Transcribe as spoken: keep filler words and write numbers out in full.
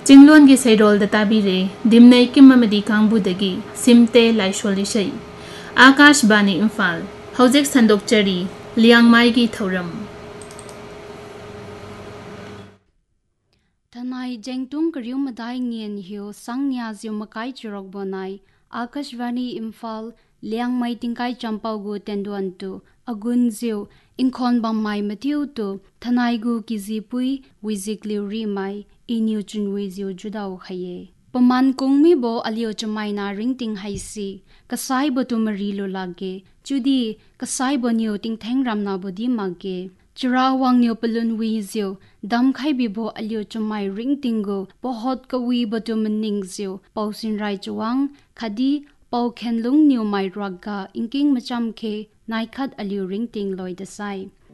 จิงล้วนกิเซโรลดตาบีเรดิมในกิมมามาดีคังบูดกีซิมเตไลชวลิชัยอากาศบานีอิมฟาลเฮาเจกสันดกเจรีเลียงไมกีทารมทนายเจงตุงกริวมาได้เงียนหิวสังเนียจิวมาไกจรกบนายอากาศบานีอิมฟาลเลียงไมติงไกจำปากูเตนดวนตุอากุนจิวอินคอนบังไมมาทิวตุทนายกูกิจิปุยวิจิกลิวรีไมอินิวจุนวิจิวจุดาวขยประมาณคงมีโบอลิโอจะไม่นาริงติงไฮซีกษายบตุมรีโลลาเกจุดีกษายบนิวติงแทงรำนาบดีมาเกจราวังนิวปลุนวิจิวดำไขบิโบอลิโอจะไม่ริงติงโกปหดกวีบตุมนิงจิวปาวสินไรจวังคดีปาวเคนลุงนิวไม่รักกาอิงกิงมาจำเคนายคัดอลิโอริงติงลอยเดไซ